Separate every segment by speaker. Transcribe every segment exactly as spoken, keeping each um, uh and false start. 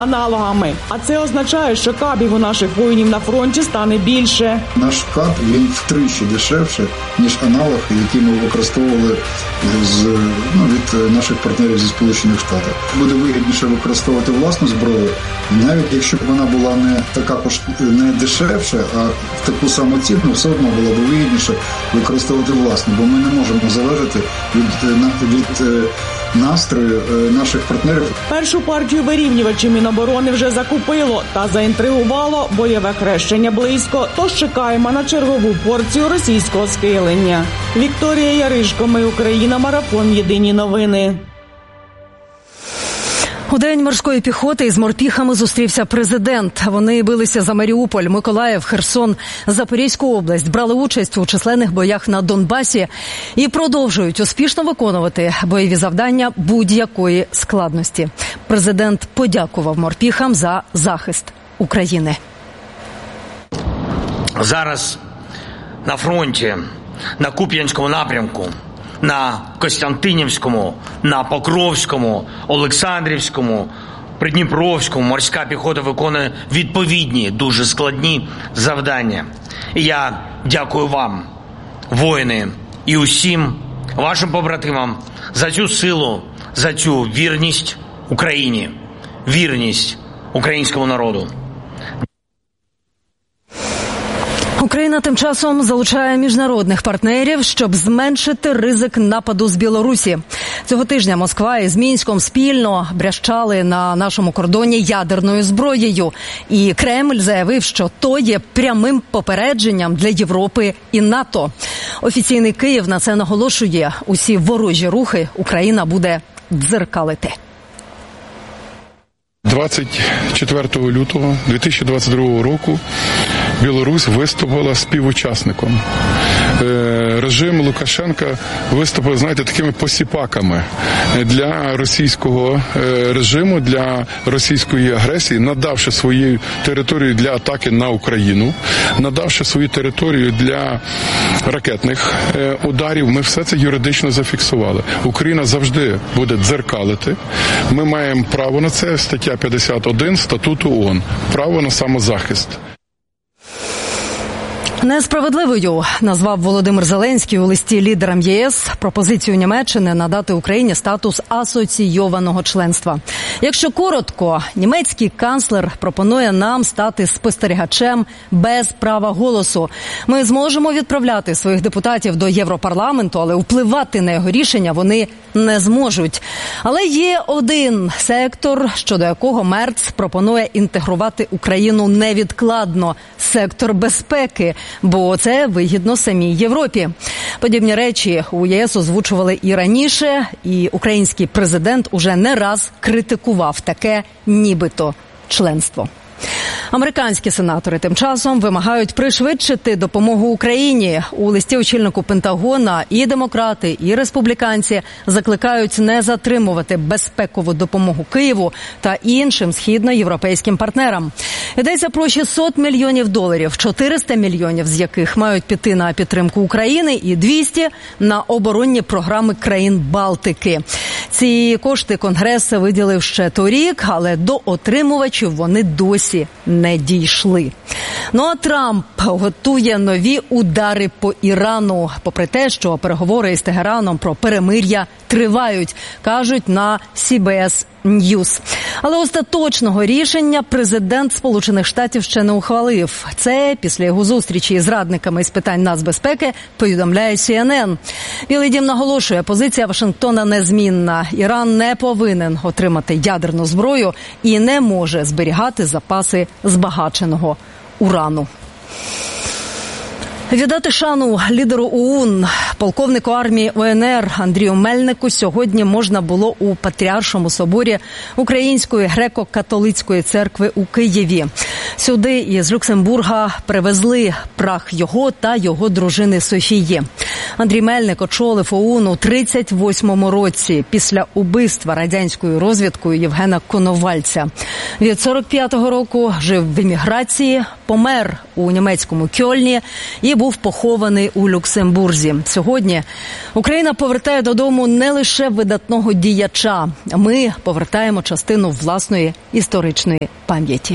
Speaker 1: аналогами. А це означає, що кабів у наших воїнів на фронті стане більше.
Speaker 2: Наш каб, він втричі дешевше, ніж аналог, який ми використовували з, ну, від наших партнерів зі Сполучених Штатів. Буде вигідніше використовувати власну зброю, навіть якщо б вона була не така не дешевша, а в таку саму ціну, все одно було б вигідніше використовувати власну, бо ми не можемо залежати від, від настрою наших партнерів.
Speaker 1: Першу партію вирівнювачів Міноборони вже закупило та заінтригувало. Бойове хрещення близько, тож чекаємо на чергову порцію російського схилення. Вікторія Яришко, Ми Україна, Марафон, Єдині новини.
Speaker 3: У День морської піхоти із морпіхами зустрівся президент. Вони билися за Маріуполь, Миколаїв, Херсон, Запорізьку область, брали участь у численних боях на Донбасі і продовжують успішно виконувати бойові завдання будь-якої складності. Президент подякував морпіхам за захист України.
Speaker 4: Зараз на фронті, на Куп'янському напрямку, на Костянтинівському, на Покровському, Олександрівському, Придніпровському морська піхота виконує відповідні, дуже складні завдання. І я дякую вам, воїни, і усім вашим побратимам за цю силу, за цю вірність Україні, вірність українському народу.
Speaker 3: Україна тим часом залучає міжнародних партнерів, щоб зменшити ризик нападу з Білорусі. Цього тижня Москва із Мінськом спільно брящали на нашому кордоні ядерною зброєю. І Кремль заявив, що то є прямим попередженням для Європи і НАТО. Офіційний Київ на це наголошує. Усі ворожі рухи Україна буде дзеркалити.
Speaker 5: двадцять четвертого лютого дві тисячі двадцять другого року Білорусь виступила співучасником. Режим Лукашенка виступив, знаєте, такими посіпаками для російського режиму, для російської агресії, надавши свою територію для атаки на Україну, надавши свою територію для ракетних ударів. Ми все це юридично зафіксували. Україна завжди буде дзеркалити. Ми маємо право на це, стаття п'ятдесят один Статуту ООН. Право на самозахист.
Speaker 3: Несправедливою назвав Володимир Зеленський у листі лідерам ЄС пропозицію Німеччини надати Україні статус асоційованого членства. Якщо коротко, німецький канцлер пропонує нам стати спостерігачем без права голосу. Ми зможемо відправляти своїх депутатів до Європарламенту, але впливати на його рішення вони не зможуть. Але є один сектор, щодо якого Мерц пропонує інтегрувати Україну невідкладно – сектор безпеки. Бо це вигідно самій Європі. Подібні речі у ЄС озвучували і раніше, і український президент уже не раз критикував таке нібито членство. Американські сенатори тим часом вимагають пришвидшити допомогу Україні. У листі очільнику Пентагона і демократи, і республіканці закликають не затримувати безпекову допомогу Києву та іншим східноєвропейським партнерам. Йдеться про шістсот мільйонів доларів, чотириста мільйонів з яких мають піти на підтримку України і двісті на оборонні програми країн Балтики. Ці кошти Конгрес виділив ще торік, але до отримувачів вони досі не дійшли. Ну а Трамп готує нові удари по Ірану, попри те, що переговори із Тегераном про перемир'я тривають, кажуть на Сі Бі Ес News. Але остаточного рішення президент Сполучених Штатів ще не ухвалив. Це після його зустрічі із радниками з питань нацбезпеки повідомляє Сі Ен Ен. Білий дім наголошує, позиція Вашингтона незмінна. Іран не повинен отримати ядерну зброю і не може зберігати запаси збагаченого урану. Віддати шану лідеру ОУН, полковнику армії О Ен Ер Андрію Мельнику сьогодні можна було у Патріаршому соборі Української греко-католицької церкви у Києві. Сюди із Люксембурга привезли прах його та його дружини Софії. Андрій Мельник очолив ОУН у тридцять восьмому році після убивства радянською розвідкою Євгена Коновальця. Від сорок п'ятого року жив в еміграції, помер у німецькому Кьольні і був похований у Люксембурзі. Сьогодні Україна повертає додому не лише видатного діяча. Ми повертаємо частину власної історичної пам'яті.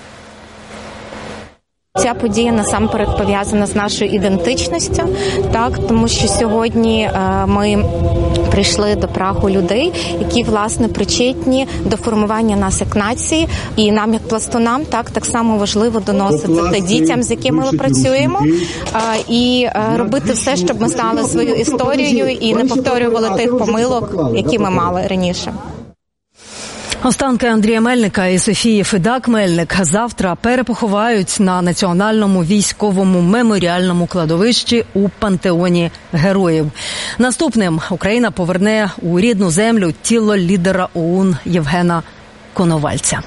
Speaker 6: Ця подія насамперед пов'язана з нашою ідентичністю, так, тому що сьогодні е, ми прийшли до прагу людей, які, власне, причетні до формування нас як нації, і нам, як пластунам, так, так само важливо доносити це дітям, з якими ми працюємо, е, і е, робити все, щоб ми знали свою історію і не повторювали тих помилок, які ми мали раніше.
Speaker 3: Останки Андрія Мельника і Софії Федак-Мельник завтра перепоховають на Національному військовому меморіальному кладовищі у Пантеоні Героїв. Наступним Україна поверне у рідну землю тіло лідера ОУН Євгена Коновальця.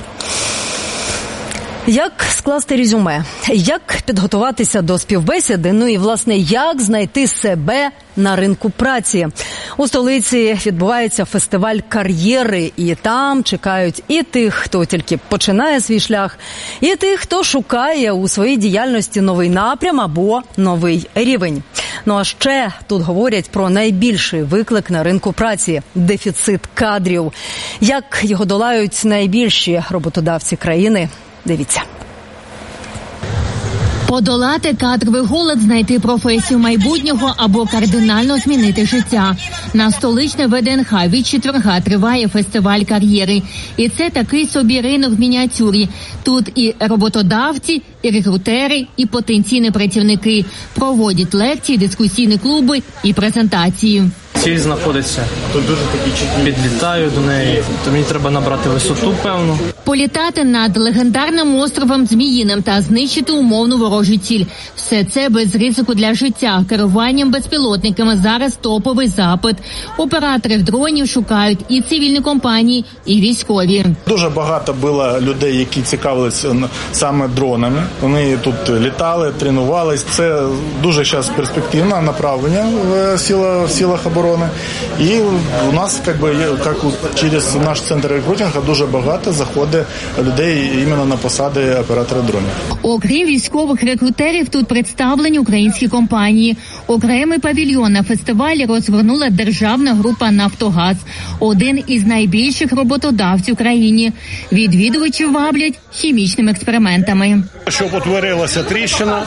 Speaker 3: Як скласти резюме? Як підготуватися до співбесіди? Ну і, власне, як знайти себе на ринку праці? У столиці відбувається фестиваль кар'єри, і там чекають і тих, хто тільки починає свій шлях, і тих, хто шукає у своїй діяльності новий напрям або новий рівень. Ну а ще тут говорять про найбільший виклик на ринку праці – дефіцит кадрів. Як його долають найбільші роботодавці країни – дивіться.
Speaker 7: Подолати кадровий голод, знайти професію майбутнього або кардинально змінити життя. На столичне ВДНХ від четверга триває фестиваль кар'єри. І це такий собі ринок в мініатюрі. Тут і роботодавці, і рекрутери, і потенційні працівники. Проводять лекції, дискусійні клуби і презентації.
Speaker 8: Ціль знаходиться. Тут дуже такі чіткі. Підлітаю до неї, то мені треба набрати висоту, певно.
Speaker 7: Політати над легендарним островом Зміїним та знищити умовну ворожу ціль. Все це без ризику для життя. Керуванням безпілотниками зараз топовий запит. Операторів дронів шукають і цивільні компанії, і військові.
Speaker 9: Дуже багато було людей, які цікавилися саме дронами. Вони тут літали, тренувалися. Це дуже зараз перспективне направлення в силах, в силах оборони. І у нас, як би, як через наш центр рекрутингу, дуже багато заходить людей іменно на посади оператора дронів.
Speaker 7: Окрім військових рекрутерів, тут представлені українські компанії. Окремий павільйон на фестивалі розгорнула державна група «Нафтогаз», один із найбільших роботодавців в країні. Відвідувачів ваблять хімічними експериментами.
Speaker 10: Щоб утворилася тріщина,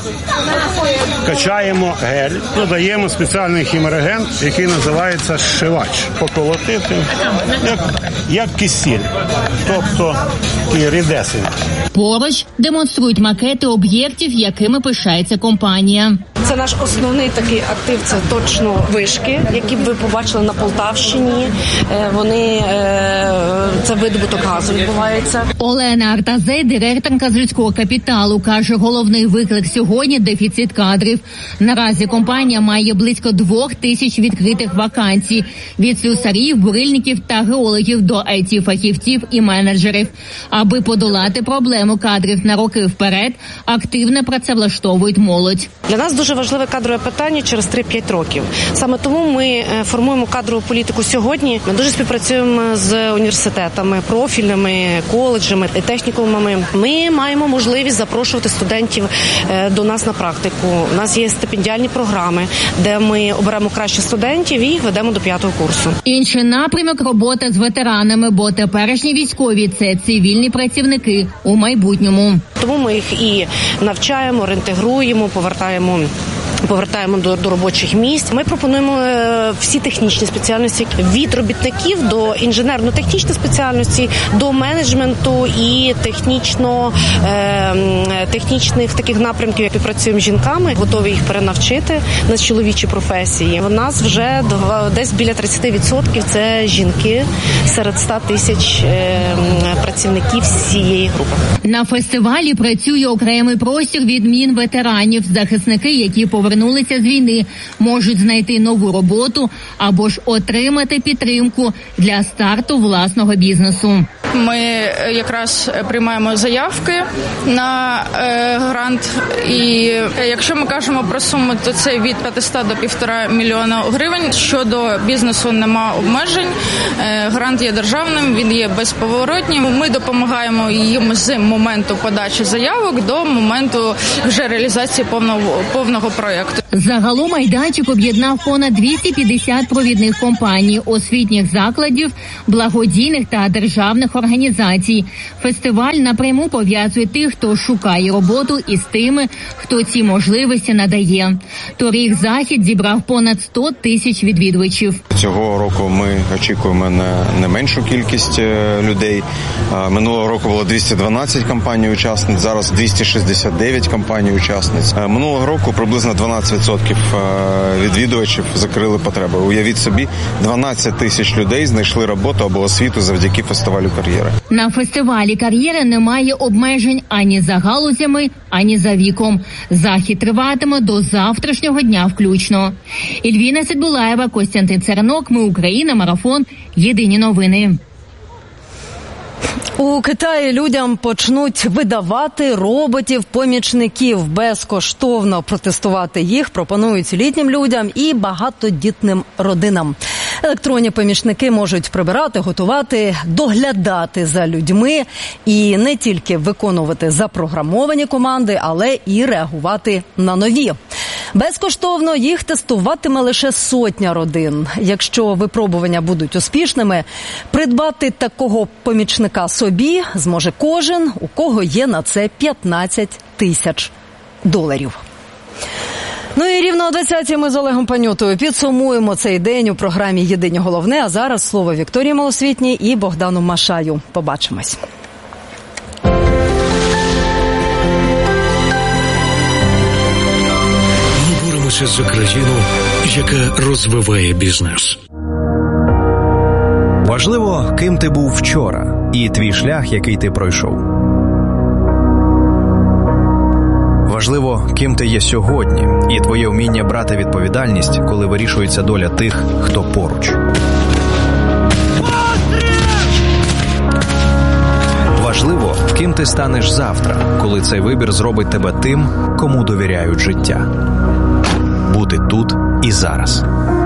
Speaker 10: качаємо гель, додаємо спеціальний хімрегент, який називається зшивач. Поколотити, як, як кисіль, тобто і рідесень.
Speaker 7: Поруч демонструють макети об'єктів, якими пишається компанія.
Speaker 11: Це наш основний такий актив, це точно вишки, які б ви побачили на Полтавщині. Вони, це видобуток газу відбувається.
Speaker 7: Олена Артазей, директорка з людського капіталу, каже, головний виклик сьогодні – дефіцит кадрів. Наразі компанія має близько двох тисяч відкритих вакансій. Від слюсарів, бурильників та геологів до ай ті-фахівців і менеджерів. Аби подолати проблему кадрів на роки вперед, активно працевлаштовують молодь.
Speaker 11: Для нас дуже важливе кадрове питання через три-п'ять років. Саме тому ми формуємо кадрову політику сьогодні. Ми дуже співпрацюємо з університетами, профільними, коледжами, технікумами. Ми маємо можливість запрошувати студентів до нас на практику. У нас є стипендіальні програми, де ми оберемо кращих студентів і їх ведемо до п'ятого курсу.
Speaker 7: Інший напрямок – робота з ветеранами, бо теперішні військові – це цивільні працівники у майбутньому.
Speaker 11: Тому ми їх і навчаємо, реінтегруємо, повертаємо повертаємо до, до робочих місць. Ми пропонуємо е, всі технічні спеціальності від робітників до інженерно-технічної спеціальності, до менеджменту і технічно е, технічних таких напрямків, як ми працюємо з жінками, готові їх перенавчити на чоловічі професії. У нас вже десь біля тридцять відсотків це жінки серед ста тисяч е, працівників всієї групи.
Speaker 7: На фестивалі працює окремий простір від Мінветеранів. Захисники, які повернулися з війни, можуть знайти нову роботу або ж отримати підтримку для старту власного бізнесу.
Speaker 12: Ми якраз приймаємо заявки на е, грант. І якщо ми кажемо про суму, то це від п'ятисот до півтора мільйона гривень. Щодо бізнесу нема обмежень. Е, грант є державним, він є безповоротнім. Ми допомагаємо їм з моменту подачі заявок до моменту вже реалізації повного, повного проєкту.
Speaker 7: Загалом майданчик об'єднав понад двісті п'ятдесят провідних компаній, освітніх закладів, благодійних та державних організацій. Фестиваль напряму пов'язує тих, хто шукає роботу, із тими, хто ці можливості надає. Торік захід зібрав понад сто тисяч відвідувачів.
Speaker 13: Цього року ми очікуємо на не меншу кількість людей. Минулого року було двісті дванадцять компаній-учасниць, зараз двісті шістдесят дев'ять компаній-учасниць. Минулого року приблизно дванадцять відсотків відвідувачів закрили потреби. Уявіть собі, дванадцять тисяч людей знайшли роботу або освіту завдяки фестивалю кар'єри.
Speaker 7: На фестивалі кар'єри немає обмежень ані за галузями, ані за віком. Захід триватиме до завтрашнього дня включно. Ільвіна Сидбулаєва, Костянтин Церенок, Ми Україна, Марафон, Єдині новини.
Speaker 3: У Китаї людям почнуть видавати роботів-помічників. Безкоштовно протестувати їх пропонують літнім людям і багатодітним родинам. Електронні помічники можуть прибирати, готувати, доглядати за людьми і не тільки виконувати запрограмовані команди, але і реагувати на нові. Безкоштовно їх тестуватиме лише сотня родин. Якщо випробування будуть успішними, придбати такого помічника собі зможе кожен, у кого є на це п'ятнадцять тисяч доларів. Ну і рівно о двадцятій ми з Олегом Панютою підсумуємо цей день у програмі «Єдині головне». А зараз слово Вікторії Малосвітній і Богдану Машаю. Побачимось.
Speaker 14: Ми боремося за країну, яка розвиває бізнес.
Speaker 15: Важливо, ким ти був вчора і твій шлях, який ти пройшов. Важливо, ким ти є сьогодні, і твоє вміння брати відповідальність, коли вирішується доля тих, хто поруч. Важливо, ким ти станеш завтра, коли цей вибір зробить тебе тим, кому довіряють життя. Бути тут і зараз.